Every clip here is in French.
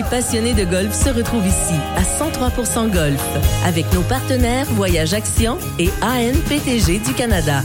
passionnés de golf se retrouvent ici, à 103% Golf, avec nos partenaires Voyage Action et ANPTG du Canada.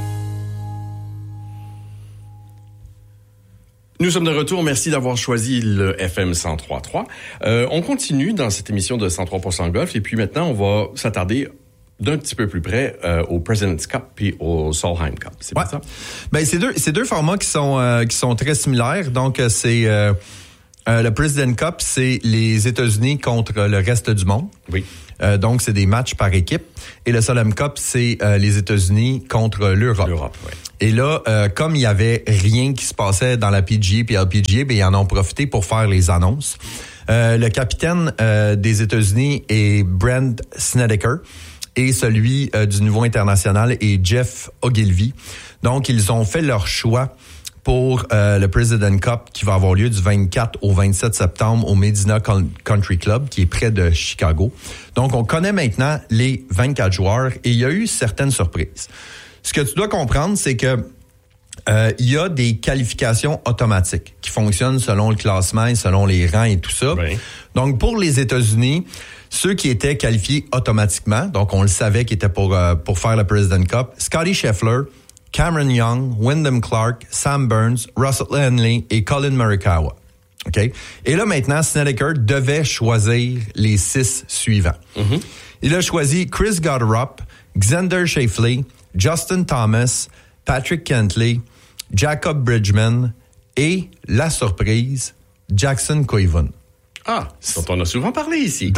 Nous sommes de retour. Merci d'avoir choisi le FM 103.3. On continue dans cette émission de 103% Golf. Et puis maintenant, on va s'attarder d'un petit peu plus près au President's Cup puis au Solheim Cup. C'est bien ça? Ben, c'est deux formats qui sont très similaires. Donc, c'est le President's Cup, c'est les États-Unis contre le reste du monde. Oui. Donc, c'est des matchs par équipe. Et le Solheim Cup, c'est les États-Unis contre l'Europe. L'Europe, oui. Et là, comme il y avait rien qui se passait dans la PGA et LPGA, ben ils en ont profité pour faire les annonces. Le capitaine des États-Unis est Brent Snedeker et celui du niveau international est Jeff Ogilvy. Donc, ils ont fait leur choix pour le President's Cup qui va avoir lieu du 24 au 27 septembre au Medina Country Club, qui est près de Chicago. Donc, on connaît maintenant les 24 joueurs et il y a eu certaines surprises. Ce que tu dois comprendre, c'est que il y a des qualifications automatiques qui fonctionnent selon le classement et selon les rangs et tout ça. Oui. Donc, pour les États-Unis, ceux qui étaient qualifiés automatiquement, donc on le savait qu'ils étaient pour faire le President's Cup, Scottie Scheffler, Cameron Young, Wyndham Clark, Sam Burns, Russell Henley et Colin Morikawa. OK? Et là, maintenant, Snedeker devait choisir les 6 suivants. Mm-hmm. Il a choisi Chris Gotterup, Xander Schauffele, Justin Thomas, Patrick Cantlay, Jacob Bridgman et, la surprise, Jackson Koivun. Ah, dont on a souvent parlé ici.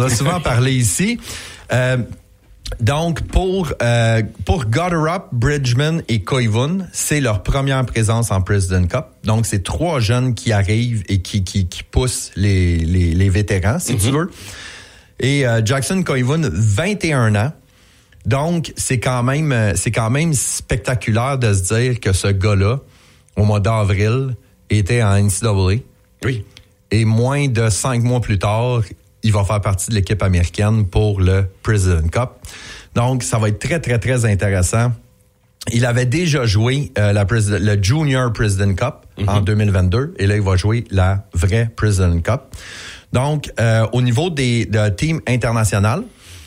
Donc, pour Gotterup, Bridgman et Koivun, c'est leur première présence en President's Cup. Donc, c'est 3 jeunes qui arrivent et qui poussent les vétérans, si tu veux. Et Jackson Koivun, 21 ans. Donc, c'est quand même spectaculaire de se dire que ce gars-là, au mois d'avril, était en NCAA. Oui. Et moins de 5 mois plus tard, il va faire partie de l'équipe américaine pour le President's Cup. Donc, ça va être très, très, très intéressant. Il avait déjà joué le Junior President's Cup en 2022. Et là, il va jouer la vraie President's Cup. Donc, au niveau de team international,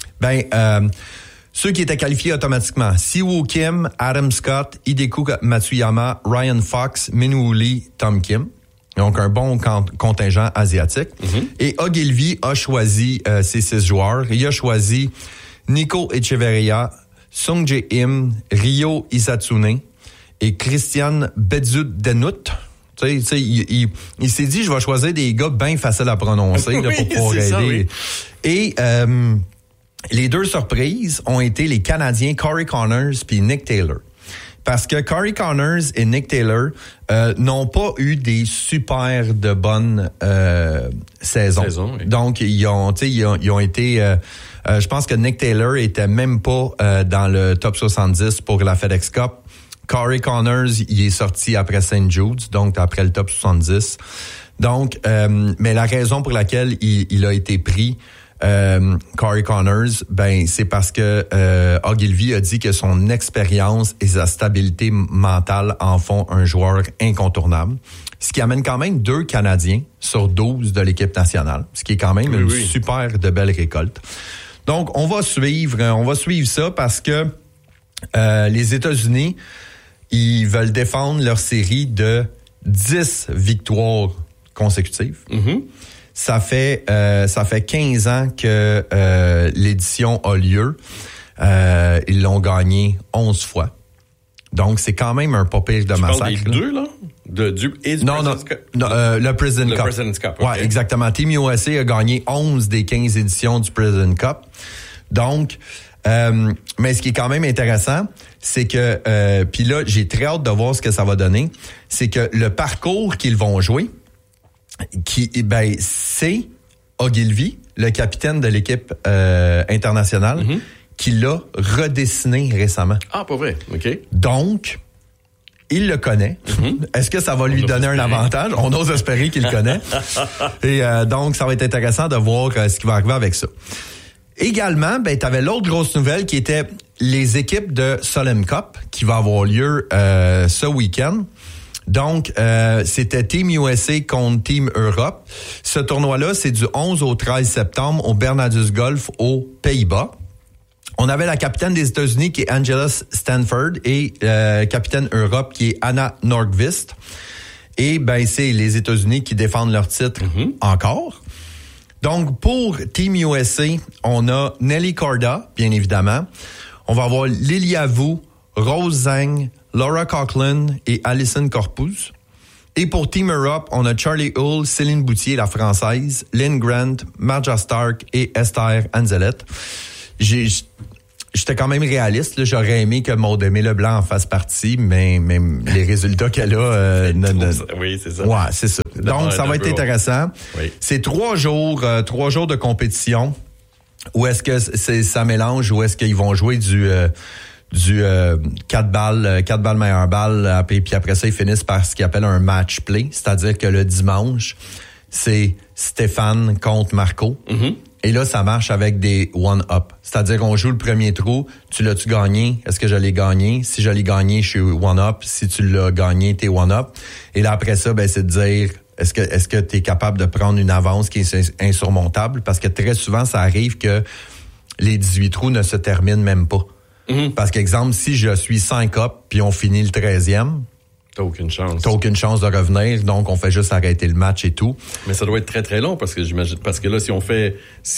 ceux qui étaient qualifiés automatiquement, Siwoo Kim, Adam Scott, Hideki Matsuyama, Ryan Fox, Minwoo Lee, Tom Kim. Donc, un bon contingent asiatique. Mm-hmm. Et Ogilvy a choisi ses 6 joueurs. Il a choisi Nico Echeverria, Sung Jae Im, Ryo Isatsune et Christian Bedzudenut. Tu sais, il s'est dit, je vais choisir des gars bien faciles à prononcer là, pour pouvoir aider. Ça, oui. Et les 2 surprises ont été les Canadiens Corey Connors puis Nick Taylor. Parce que Corey Connors et Nick Taylor n'ont pas eu des super de bonnes saisons. Oui. Donc, ils ont été... je pense que Nick Taylor était même pas dans le top 70 pour la FedEx Cup. Corey Connors, il est sorti après St. Jude's, donc après le top 70. Donc, mais la raison pour laquelle il a été pris... Corey Connors, c'est parce que Ogilvy a dit que son expérience et sa stabilité mentale en font un joueur incontournable. Ce qui amène quand même 2 Canadiens sur 12 de l'équipe nationale, ce qui est quand même une super de belle récolte. Donc, on va suivre ça parce que les États-Unis, ils veulent défendre leur série de 10 victoires consécutives. Mm-hmm. Ça fait 15 ans que l'édition a lieu. Ils l'ont gagné 11 fois. Donc, c'est quand même un pas pire de massacre. Tu parles des 2, là? Le President's Cup. President's Cup, okay. Ouais, exactement. Team USA a gagné 11 des 15 éditions du President's Cup. Donc, mais ce qui est quand même intéressant, c'est que, puis là, j'ai très hâte de voir ce que ça va donner, c'est que le parcours qu'ils vont jouer, c'est Ogilvy, le capitaine de l'équipe internationale, qui l'a redessiné récemment. Ah, pas vrai, OK. Donc, il le connaît. Est-ce que ça va lui donner un avantage? On ose espérer qu'il le connaît. Et donc, ça va être intéressant de voir ce qui va arriver avec ça. Également, tu avais l'autre grosse nouvelle qui était les équipes de Solheim Cup qui va avoir lieu ce week-end. Donc, c'était Team USA contre Team Europe. Ce tournoi-là, c'est du 11 au 13 septembre au Bernardus Golf aux Pays-Bas. On avait la capitaine des États-Unis qui est Angela Stanford et capitaine Europe qui est Anna Nordqvist. Et ben c'est les États-Unis qui défendent leur titre encore. Donc, pour Team USA, on a Nelly Korda, bien évidemment. On va avoir Lilia Vu, Rose Zhang, Laura Coughlin et Alison Corpuz. Et pour Team Europe, on a Charlie Hull, Céline Boutier, la Française, Lynn Grant, Marja Stark et Esther Anzelette. J'étais quand même réaliste. Là. J'aurais aimé que Maud-Aimée Leblanc en fasse partie, mais les résultats qu'elle a... oui, c'est ça. Ouais, c'est ça. Donc, ça va être intéressant. Oui. C'est 3 jours de compétition. Où est-ce que ça mélange? Où est-ce qu'ils vont jouer du 4 balles meilleure balle, puis après ça, ils finissent par ce qu'ils appellent un match play. C'est-à-dire que le dimanche, c'est Stéphane contre Marco. Mm-hmm. Et là, ça marche avec des one-up. C'est-à-dire qu'on joue le premier trou. Tu l'as-tu gagné? Est-ce que je l'ai gagné? Si je l'ai gagné, je suis one-up. Si tu l'as gagné, t'es one-up. Et là, après ça, ben, c'est de dire, est-ce que t'es capable de prendre une avance qui est insurmontable? Parce que très souvent, ça arrive que les 18 trous ne se terminent même pas. Mm-hmm. Parce qu'exemple, si je suis 5 up, puis on finit le 13e, T'as aucune chance. T'as aucune chance de revenir, donc on fait juste arrêter le match et tout. Mais ça doit être très très long parce que j'imagine, parce que là si on fait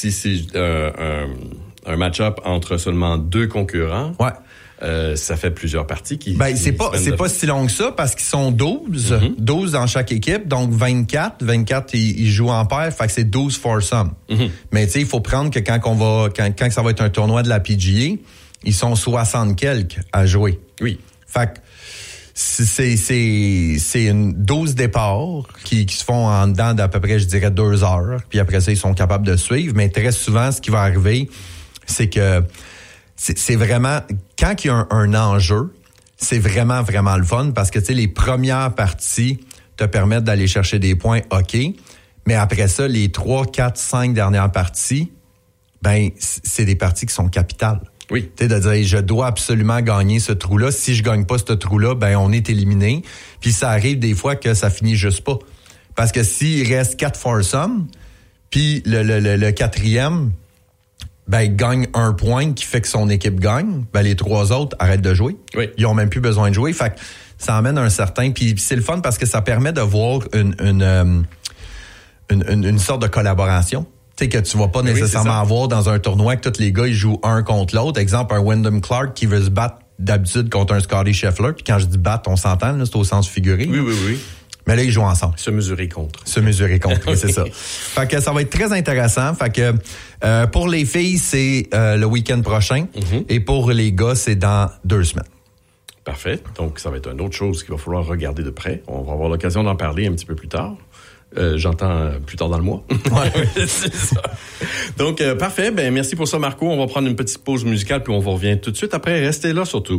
un match-up entre seulement 2 concurrents, ça fait plusieurs parties qui. Ben c'est pas si long que ça parce qu'ils sont 12, 12 dans chaque équipe, donc 24 ils jouent en paire, fait que c'est 12 foursome. Mm-hmm. Mais tu sais il faut prendre que quand ça va être un tournoi de la PGA, ils sont 60 quelques à jouer. Oui. Fait que c'est une 12 départs qui se font en dedans d'à peu près, je dirais, 2 heures. Puis après ça, ils sont capables de suivre. Mais très souvent, ce qui va arriver, c'est que c'est vraiment... Quand il y a un enjeu, c'est vraiment, vraiment le fun parce que, tu sais, les premières parties te permettent d'aller chercher des points, OK. Mais après ça, les 3, 4, 5 dernières parties, ben c'est des parties qui sont capitales. Oui. Tu sais, de dire, je dois absolument gagner ce trou-là. Si je gagne pas ce trou-là, ben, on est éliminé. Puis ça arrive des fois que ça finit juste pas. Parce que s'il reste 4 foursomes, puis le 4e, ben, il gagne 1 point qui fait que son équipe gagne, ben, les 3 autres arrêtent de jouer. Oui. Ils ont même plus besoin de jouer. Fait que ça amène un certain, puis c'est le fun parce que ça permet de voir une sorte de collaboration. Tu sais, que tu vas pas nécessairement avoir dans un tournoi que tous les gars, ils jouent un contre l'autre. Exemple, un Wyndham Clark qui veut se battre d'habitude contre un Scotty Scheffler. Puis quand je dis battre, on s'entend, là, c'est au sens figuré. Oui. Mais là, ils jouent ensemble. Se mesurer contre, oui, c'est ça. Fait que ça va être très intéressant. Fait que pour les filles, c'est le week-end prochain. Mm-hmm. Et pour les gars, c'est dans 2 semaines. Parfait. Donc, ça va être une autre chose qu'il va falloir regarder de près. On va avoir l'occasion d'en parler un petit peu plus tard. J'entends plus tard dans le mois. Ouais. C'est ça. Donc, parfait. Ben, merci pour ça, Marco. On va prendre une petite pause musicale, puis on vous revient tout de suite après. Restez là, surtout.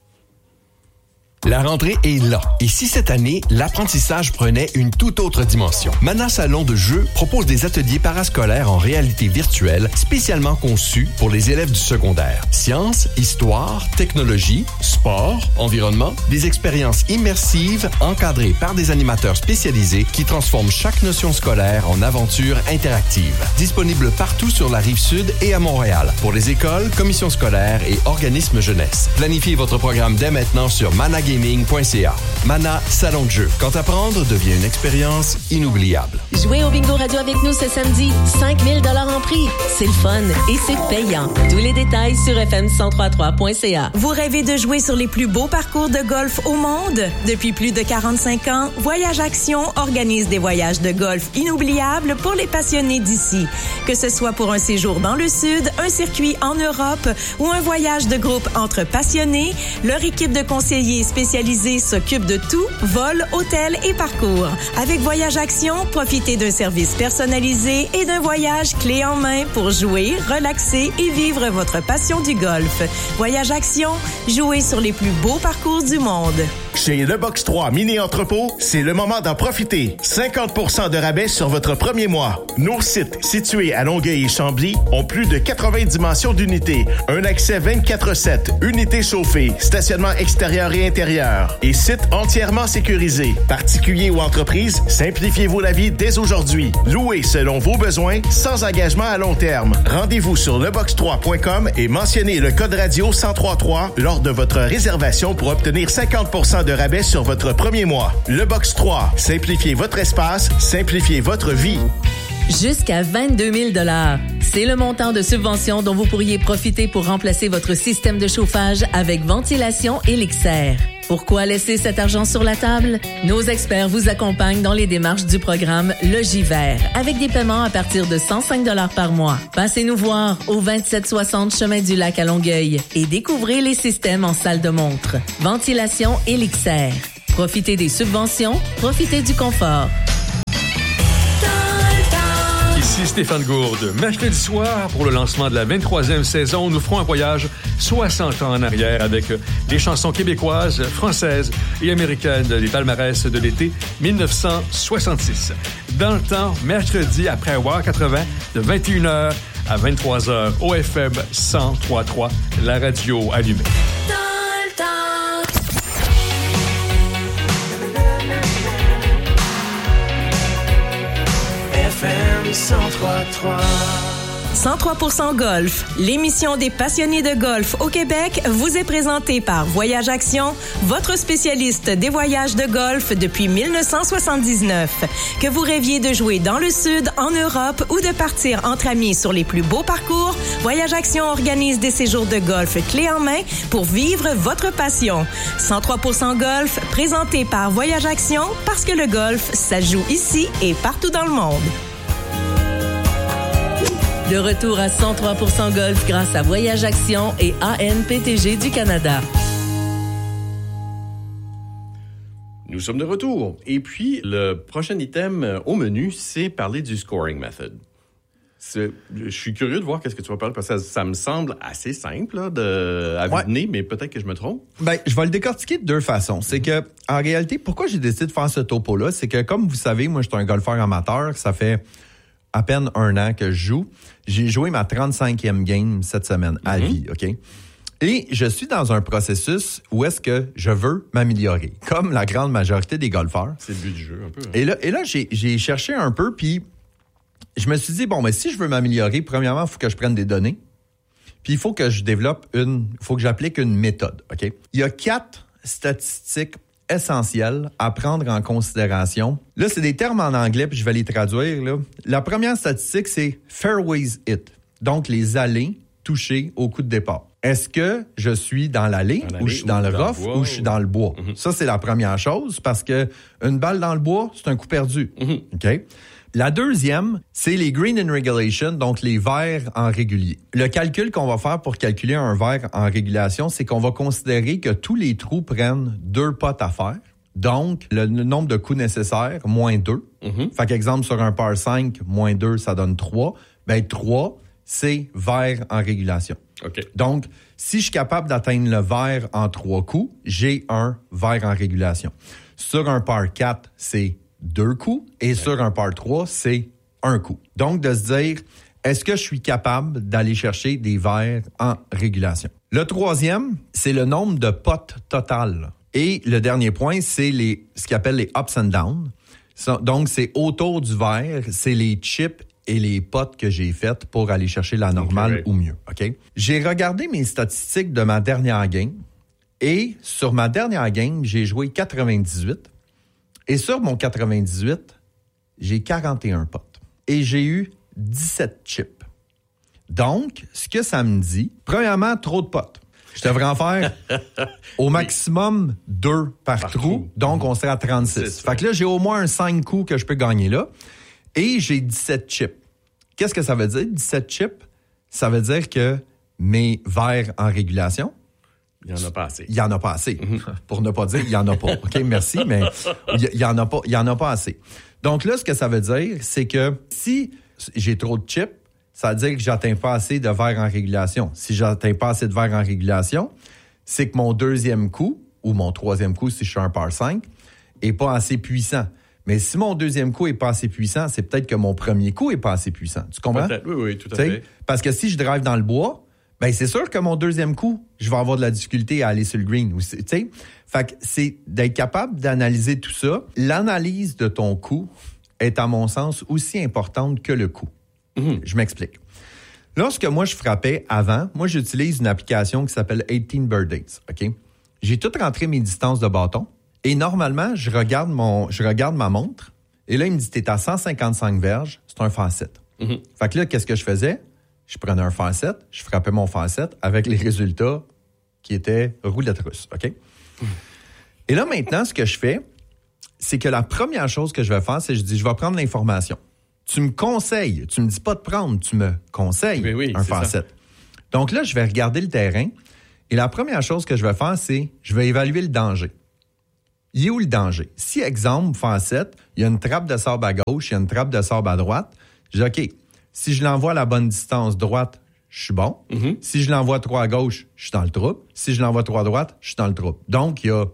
La rentrée est là. Et si cette année, l'apprentissage prenait une toute autre dimension? Mana Salon de jeu propose des ateliers parascolaires en réalité virtuelle spécialement conçus pour les élèves du secondaire. Sciences, histoire, technologie, sport, environnement, des expériences immersives encadrées par des animateurs spécialisés qui transforment chaque notion scolaire en aventure interactive. Disponible partout sur la Rive-Sud et à Montréal pour les écoles, commissions scolaires et organismes jeunesse. Planifiez votre programme dès maintenant sur managaming.ca. Mana Salon de jeu. Quand apprendre devient une expérience inoubliable. Jouez au Bingo Radio avec nous ce samedi. 5 000 $ en prix. C'est le fun et c'est payant. Tous les détails sur fm1033.ca. Vous rêvez de jouer sur les plus beaux parcours de golf au monde? Depuis plus de 45 ans, Voyage Action organise des voyages de golf inoubliables pour les passionnés d'ici. Que ce soit pour un séjour dans le Sud, un circuit en Europe ou un voyage de groupe entre passionnés, leur équipe de conseillers spécialisés s'occupe de tout, vol, hôtel et parcours. Avec Voyage Action, profitez d'un service personnalisé et d'un voyage clé en main pour jouer, relaxer et vivre votre passion du golf. Voyage Action, jouez sur les plus beaux parcours du monde. Chez Le Box 3 Mini Entrepôt, c'est le moment d'en profiter. 50% de rabais sur votre premier mois. Nos sites, situés à Longueuil et Chambly, ont plus de 80 dimensions d'unités. Un accès 24/7, unités chauffées, stationnement extérieur et intérieur. Et site entièrement sécurisé. Particuliers ou entreprises, simplifiez-vous la vie dès aujourd'hui. Louez selon vos besoins, sans engagement à long terme. Rendez-vous sur lebox3.com et mentionnez le code radio 1033 lors de votre réservation pour obtenir 50% de rabais sur votre premier mois. Le Box 3, simplifiez votre espace, simplifiez votre vie. Jusqu'à 22 000 $. C'est le montant de subvention dont vous pourriez profiter pour remplacer votre système de chauffage avec Ventilation Elixair. Pourquoi laisser cet argent sur la table? Nos experts vous accompagnent dans les démarches du programme Logivert, avec des paiements à partir de 105 $ par mois. Passez nous voir au 2760 Chemin du Lac à Longueuil et découvrez les systèmes en salle de montre. Ventilation Elixair. Profitez des subventions, profitez du confort. Ici Stéphane Gourde. Mercredi soir, pour le lancement de la 23e saison, nous ferons un voyage 60 ans en arrière avec des chansons québécoises, françaises et américaines des palmarès de l'été 1966. Dans le temps, mercredi après War 80, de 21h à 23h au FM 103.3, la radio allumée. FM 103.3. 103% Golf, l'émission des passionnés de golf au Québec, vous est présentée par Voyage Action, votre spécialiste des voyages de golf depuis 1979. Que vous rêviez de jouer dans le Sud, en Europe ou de partir entre amis sur les plus beaux parcours, Voyage Action organise des séjours de golf clés en main pour vivre votre passion. 103% Golf, présenté par Voyage Action, parce que le golf, ça joue ici et partout dans le monde. De retour à 103% Golf grâce à Voyage Action et ANPTG du Canada. Nous sommes de retour. Et puis, le prochain item au menu, c'est parler du scoring method. Je suis curieux de voir qu'est-ce que tu vas parler, parce que ça me semble assez simple là, à vue de nez, mais peut-être que je me trompe. Ben, je vais le décortiquer de deux façons. C'est que, en réalité, pourquoi j'ai décidé de faire ce topo-là, c'est que, comme vous savez, moi, je suis un golfeur amateur, ça fait à peine 1 an que je joue. J'ai joué ma 35e game cette semaine à vie, OK? Et je suis dans un processus où est-ce que je veux m'améliorer, comme la grande majorité des golfeurs. C'est le but du jeu, un peu. Hein? Et là j'ai cherché un peu, puis je me suis dit, bon, mais si je veux m'améliorer, premièrement, il faut que je prenne des données, puis il faut que je développe il faut que j'applique une méthode, OK? Il y a 4 statistiques essentielles à prendre en considération. Là, c'est des termes en anglais, puis je vais les traduire, là. La première statistique, c'est fairways hit, donc les allées touchées au coup de départ. Est-ce que je suis dans l'allée ou je suis dans le rough ou je suis dans le bois? Ça, c'est la première chose, parce que une balle dans le bois, c'est un coup perdu. OK? La deuxième, c'est les green in regulation, donc les verts en régulier. Le calcul qu'on va faire pour calculer un vert en régulation, c'est qu'on va considérer que tous les trous prennent 2 putts à faire. Donc, le nombre de coups nécessaires, moins 2. Fait qu'exemple, sur un par 5, moins 2, ça donne 3. Ben, 3, c'est vert en régulation. Okay. Donc, si je suis capable d'atteindre le vert en 3 coups, j'ai un vert en régulation. Sur un par 4, c'est 2 coups. Et sur un par 3, c'est 1 coup. Donc, de se dire, est-ce que je suis capable d'aller chercher des verts en régulation? Le troisième, c'est le nombre de putts total. Et le dernier point, c'est ce qu'ils appellent les ups and downs. Donc, c'est autour du vert, c'est les chips et les putts que j'ai faites pour aller chercher la normale ou mieux. OK? J'ai regardé mes statistiques de ma dernière game. Et sur ma dernière game, j'ai joué 98. Et sur mon 98, j'ai 41 putts. Et j'ai eu 17 chips. Donc, ce que ça me dit, premièrement, trop de putts. Je devrais en faire au maximum 2 par trou. Donc, on serait à 36. Fait que là, j'ai au moins un 5 coups que je peux gagner là. Et j'ai 17 chips. Qu'est-ce que ça veut dire, 17 chips? Ça veut dire que mes verts en régulation, il n'y en a pas assez. Il n'y en a pas assez. Pour ne pas dire il n'y en a pas. OK, merci, mais il n'y en a pas assez. Donc là, ce que ça veut dire, c'est que si j'ai trop de chips, ça veut dire que j'atteins pas assez de verres en régulation. Si j'atteins pas assez de verres en régulation, c'est que mon deuxième coup ou mon troisième coup, si je suis un par 5, est pas assez puissant. Mais si mon deuxième coup est pas assez puissant, c'est peut-être que mon premier coup est pas assez puissant. Tu comprends? Peut-être, oui, tout à fait. Parce que si je drive dans le bois, ben c'est sûr que mon deuxième coup, je vais avoir de la difficulté à aller sur le green. Fait que c'est d'être capable d'analyser tout ça. L'analyse de ton coup est, à mon sens, aussi importante que le coup. Je m'explique. Lorsque moi, je frappais avant, moi, j'utilise une application qui s'appelle 18 Birdies, OK? J'ai tout rentré mes distances de bâton et normalement, je regarde ma montre et là, il me dit, t'es à 155 verges, c'est un facet. Fait que là, qu'est-ce que je faisais? Je prenais un facet, je frappais mon facet avec les résultats qui étaient roulette russe, OK? Et là, maintenant, ce que je fais, c'est que la première chose que je vais faire, c'est je dis, je vais prendre l'information. Tu me conseilles, tu me dis pas de prendre, tu me conseilles un facet. Donc là, je vais regarder le terrain et la première chose que je vais faire, c'est je vais évaluer le danger. Il est où le danger? Si, exemple, facet, il y a une trappe de sable à gauche, il y a une trappe de sable à droite, je dis, OK, si je l'envoie à la bonne distance droite, je suis bon. Si je l'envoie trop à gauche, je suis dans le trouble. Si je l'envoie trop à droite, je suis dans le trouble. Donc, il y a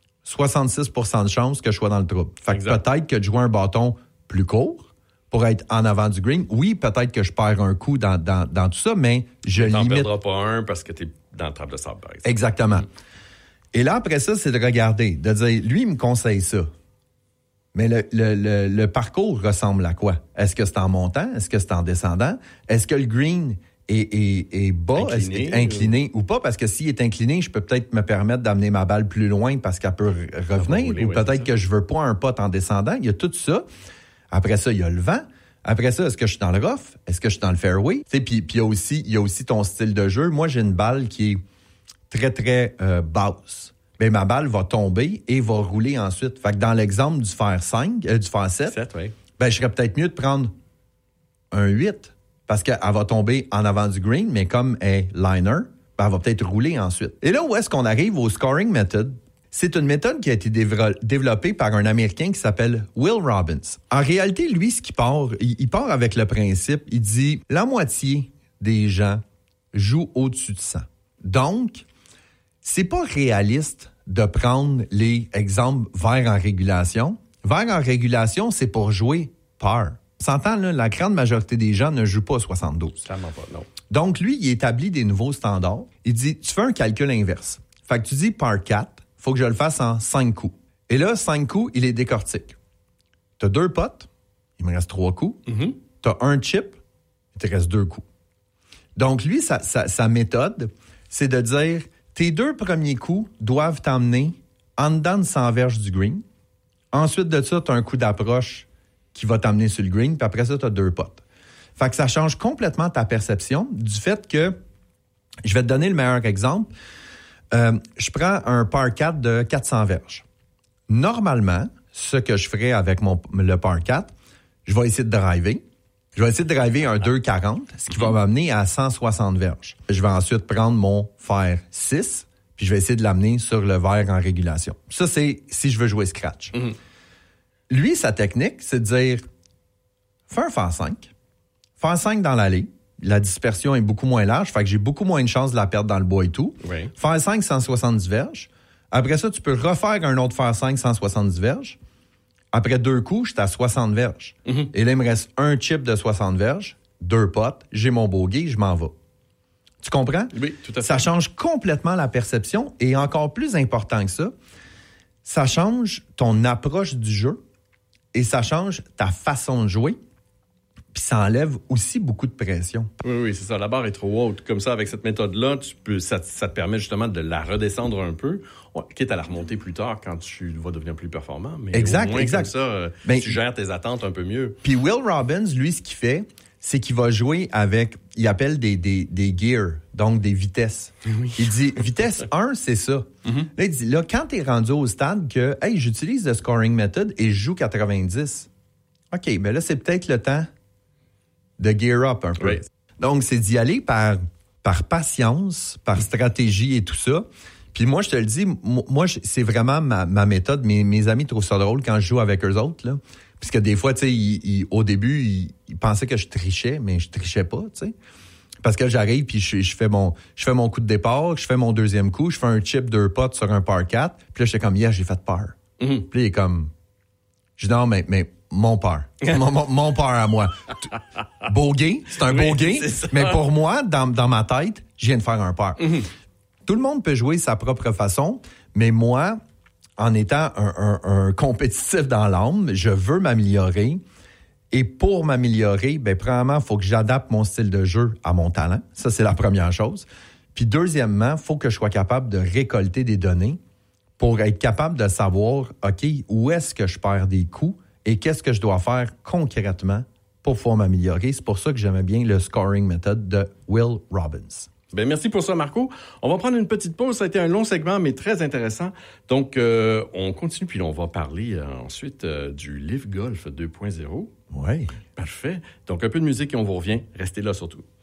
66% de chances que je sois dans le trouble. Fait que peut-être que de jouer un bâton plus court pour être en avant du green, oui, peut-être que je perds un coup dans tout ça, mais je limite... Tu n'en perdras pas un parce que tu es dans le trappe de sable, par exemple. Exactement. Et là, après ça, c'est de regarder, de dire, lui, il me conseille ça. Mais le parcours ressemble à quoi? Est-ce que c'est en montant? Est-ce que c'est en descendant? Est-ce que le green est bas? Incliné ou pas? Parce que s'il est incliné, je peux peut-être me permettre d'amener ma balle plus loin parce qu'elle peut revenir. Ou peut-être que je veux pas un pot en descendant. Il y a tout ça. Après ça, il y a le vent. Après ça, est-ce que je suis dans le rough? Est-ce que je suis dans le fairway? Puis il y a aussi ton style de jeu. Moi, j'ai une balle qui est très, très basse. Bien, ma balle va tomber et va rouler ensuite. Fait que dans l'exemple du fer 5, du fer 7, ben, je serais peut-être mieux de prendre un 8 parce qu'elle va tomber en avant du green, mais comme elle est liner, ben, elle va peut-être rouler ensuite. Et là où est-ce qu'on arrive au scoring method? C'est une méthode qui a été développée par un Américain qui s'appelle Will Robbins. En réalité, lui, ce qu'il part, il part avec le principe, il dit la moitié des gens jouent au-dessus de 100. Donc, c'est pas réaliste de prendre les exemples vert en régulation. Vert en régulation, c'est pour jouer par. On s'entend, là, la grande majorité des gens ne jouent pas à 72. Clairement pas, non. Donc, lui, il établit des nouveaux standards. Il dit, tu fais un calcul inverse. Fait que tu dis par 4, faut que je le fasse en 5 coups. Et là, 5 coups, il les décortique. Tu as 2 potes, il me reste 3 coups. Tu as un chip, il te reste 2 coups. Donc, lui, sa méthode, c'est de dire, tes 2 premiers coups doivent t'emmener en dedans de 100 verges du green. Ensuite de ça, tu as un coup d'approche qui va t'amener sur le green, puis après ça, tu as 2 potes. Fait que ça change complètement ta perception du fait que, je vais te donner le meilleur exemple, je prends un par 4 de 400 verges. Normalement, ce que je ferais avec le par 4, je vais essayer de driver. Je vais essayer de driver un 2,40, ce qui va m'amener à 160 verges. Je vais ensuite prendre mon fer 6, puis je vais essayer de l'amener sur le vert en régulation. Ça, c'est si je veux jouer scratch. Lui, sa technique, c'est de dire, fais un fer 5. Fer 5 dans l'allée. La dispersion est beaucoup moins large, fait que j'ai beaucoup moins de chances de la perdre dans le bois et tout. Oui. Fer 5, 170 verges. Après ça, tu peux refaire un autre fer 5, 170 verges. Après 2 coups, j'étais à 60 verges. Et là, il me reste un chip de 60 verges, 2 potes, j'ai mon bogey, je m'en vais. Tu comprends? Oui, tout à fait. Ça change complètement la perception et encore plus important que ça change ton approche du jeu et ça change ta façon de jouer. Puis ça enlève aussi beaucoup de pression. Oui, c'est ça. La barre est trop haute. Comme ça, avec cette méthode-là, ça te permet justement de la redescendre un peu, quitte à la remonter plus tard quand tu vas devenir plus performant. Mais exact. Comme ça, tu gères tes attentes un peu mieux. Puis Will Robbins, lui, ce qu'il fait, c'est qu'il va jouer avec, il appelle des gears, donc des vitesses. Oui. Il dit, vitesse 1, c'est ça. Là, il dit, quand t'es rendu au stade que, hey, j'utilise le scoring method et je joue 90. OK, mais là, c'est peut-être le temps de gear up un peu. Oui. Donc, c'est d'y aller par patience, par stratégie et tout ça. Puis moi, je te le dis, moi, c'est vraiment ma méthode. Mes amis trouvent ça drôle quand je joue avec eux autres, là. Puisque des fois, tu sais, au début, ils pensaient que je trichais, mais je trichais pas, tu sais. Parce que j'arrive, puis je fais mon coup de départ, je fais mon deuxième coup, je fais un chip 2 potes sur un par 4, puis là, j'étais comme, j'ai fait peur. Puis il est comme, je dis non, mais mon peur. mon peur à moi. Bogey, c'est un bogey, mais pour moi, dans ma tête, je viens de faire un peur. Tout le monde peut jouer sa propre façon, mais moi, en étant un compétitif dans l'âme, je veux m'améliorer. Et pour m'améliorer, premièrement, il faut que j'adapte mon style de jeu à mon talent. Ça, c'est la première chose. Puis deuxièmement, il faut que je sois capable de récolter des données pour être capable de savoir, OK, où est-ce que je perds des coups et qu'est-ce que je dois faire concrètement pour pouvoir m'améliorer. C'est pour ça que j'aimais bien le scoring method de Will Robbins. Merci pour ça, Marco. On va prendre une petite pause. Ça a été un long segment, mais très intéressant. Donc, on continue, puis on va parler ensuite du Live Golf 2.0. Oui. Parfait. Donc, un peu de musique et on vous revient. Restez là surtout.